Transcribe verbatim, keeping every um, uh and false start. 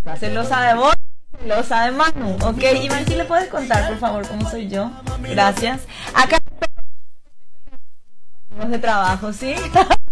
celosa de vos, celosa de Manu. Ok, Iván, ¿sí le puedes contar, por favor, cómo soy yo? Gracias. Acá de trabajo, ¿sí?